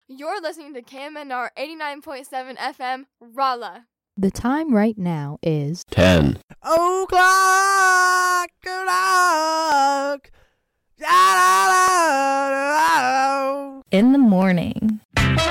You're listening to KMNR 89.7 FM, Rolla. The time right now is 10. O'clock. in the morning.